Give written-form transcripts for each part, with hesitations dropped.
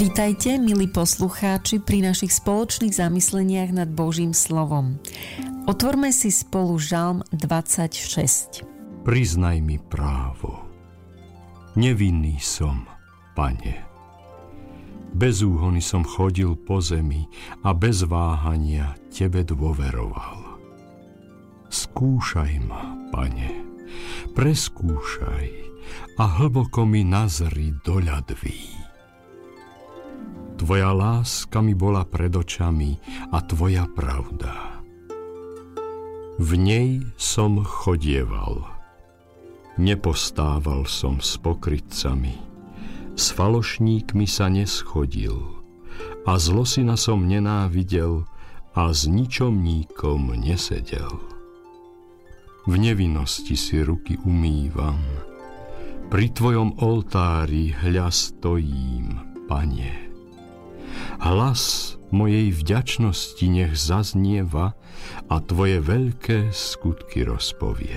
Vítajte, milí poslucháči, pri našich spoločných zamysleniach nad Božím slovom. Otvorme si spolu Žalm 26. Priznaj mi právo. Nevinný som, Pane. Bez úhony som chodil po zemi a bez váhania Tebe dôveroval. Skúšaj ma, Pane, preskúšaj a hlboko mi nazri do ľadví. Tvoja láska mi bola pred očami a Tvoja pravda. V nej som chodieval. Nepostával som s pokrytcami. S falošníkmi sa neschodil. A zlosina som nenávidel a s ničomníkom nesedel. V nevinnosti si ruky umývam. Pri Tvojom oltári hľa stojím, Pane. Hlas mojej vďačnosti nech zaznieva a Tvoje veľké skutky rozpovie.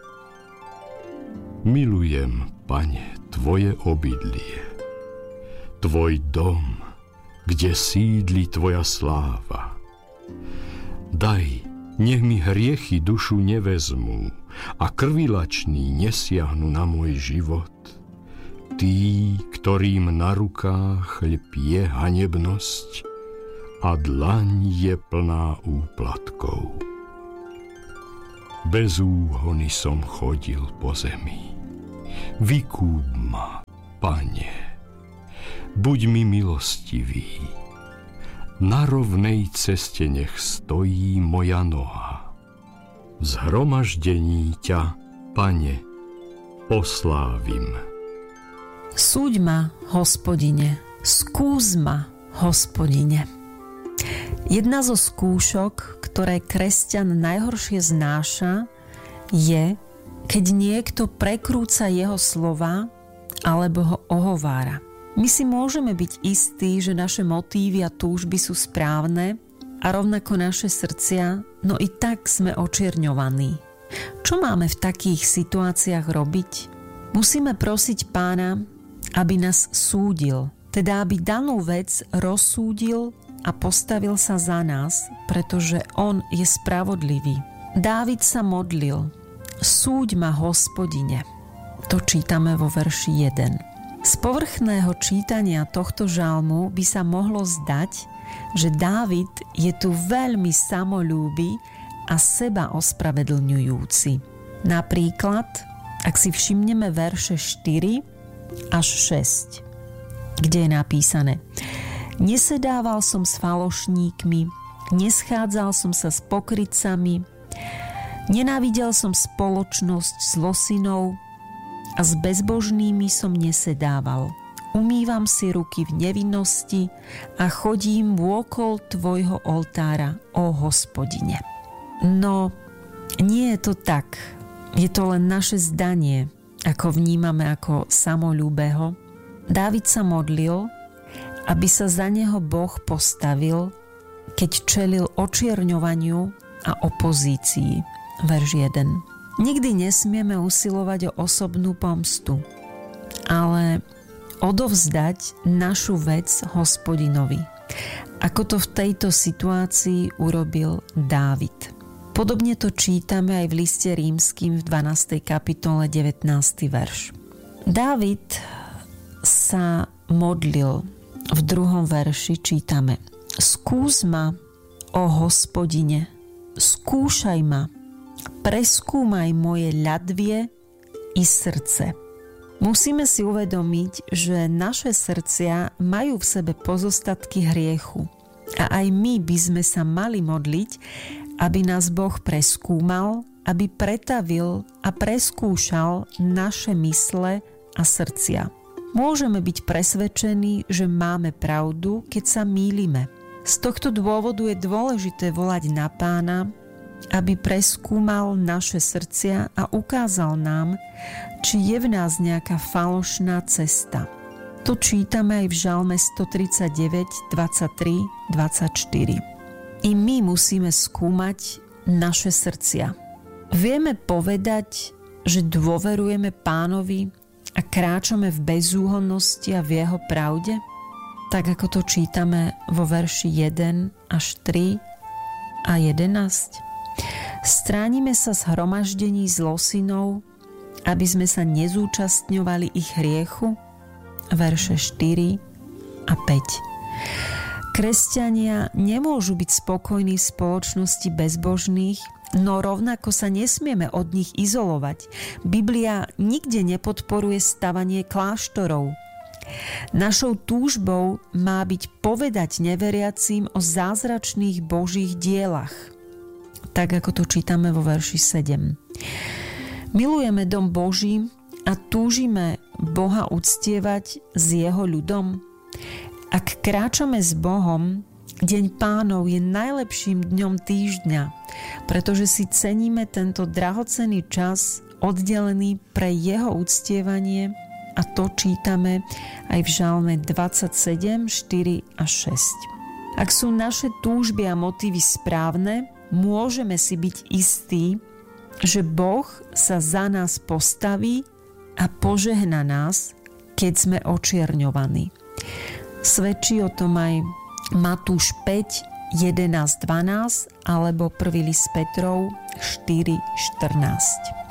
Milujem, Pane, Tvoje obydlie, Tvoj dom, kde sídli Tvoja sláva. Daj, nech mi hriechy dušu nevezmú a krvilační nesiahnu na môj život. Tí, ktorým na rukách lpie hanebnosť a dlaň je plná úplatkov. Bez úhony som chodil po zemi. Vykúp ma, Pane. Buď mi milostivý. Na rovnej ceste nech stojí moja noha. V zhromaždení ťa, Pane, oslávim. Súď ma, Hospodine, skús ma, Hospodine. Jedna zo skúšok, ktoré kresťan najhoršie znáša, je, keď niekto prekrúca jeho slova alebo ho ohovára. My si môžeme byť istí, že naše motívy a túžby sú správne a rovnako naše srdcia, no i tak sme očierňovaní. Čo máme v takých situáciách robiť? Musíme prosiť Pána, aby nás súdil, teda aby danú vec rozsúdil a postavil sa za nás, pretože on je spravodlivý. Dávid sa modlil: súď ma, Hospodine. To čítame vo verši 1. Z povrchného čítania tohto žalmu by sa mohlo zdať, že Dávid je tu veľmi samoľúbý a seba ospravedlňujúci. Napríklad, ak si všimneme verše 4 až 6, kde je napísané: nesedával som s falošníkmi, neschádzal som sa s pokrytcami, nenávidel som spoločnosť s losinou a s bezbožnými som nesedával. Umývam si ruky v nevinnosti a chodím vôkol Tvojho oltára, ó Hospodine. No, nie je to tak. Je to len naše zdanie, ako vnímame ako samoľúbeho. Dávid sa modlil, aby sa za neho Boh postavil, keď čelil očierňovaniu a opozícii. Verš 1. Nikdy nesmieme usilovať o osobnú pomstu, ale odovzdať našu vec Hospodinovi, ako to v tejto situácii urobil Dávid. Podobne to čítame aj v liste Rímskym v 12. kapitole 19. verš. Dávid sa modlil. V 2. verši čítame: skús ma, ó Hospodine, skúšaj ma, preskúmaj moje ľadvie i srdce. Musíme si uvedomiť, že naše srdcia majú v sebe pozostatky hriechu a aj my by sme sa mali modliť, aby nás Boh preskúmal, aby pretavil a preskúšal naše mysle a srdcia. Môžeme byť presvedčení, že máme pravdu, keď sa mýlime. Z tohto dôvodu je dôležité volať na Pána, aby preskúmal naše srdcia a ukázal nám, či je v nás nejaká falošná cesta. To čítame aj v Žalme 139, 23, 24. I my musíme skúmať naše srdcia. Vieme povedať, že dôverujeme Pánovi a kráčame v bezúhonnosti a v jeho pravde? tak ako to čítame vo verši 1 až 3 a 11. Stránime sa z hromaždení zlosinov, aby sme sa nezúčastňovali ich hriechu. Verše 4 a 5. Kresťania nemôžu byť spokojní v spoločnosti bezbožných, no rovnako sa nesmieme od nich izolovať. Biblia nikde nepodporuje stavanie kláštorov. Našou túžbou má byť povedať neveriacím o zázračných Božích dielach. Tak ako to čítame vo verši 7. Milujeme dom Boží a túžime Boha uctievať s jeho ľudom. Ak kráčame s Bohom, Deň Pánov je najlepším dňom týždňa, pretože si ceníme tento drahocenný čas oddelený pre jeho uctievanie, a to čítame aj v Žalme 27, 4 a 6. Ak sú naše túžby a motívy správne, môžeme si byť istí, že Boh sa za nás postaví a požehná nás, keď sme očierňovaní. Svedčí o tom aj Matúš 5, 11, 12 alebo 1. list Petrov 4, 14.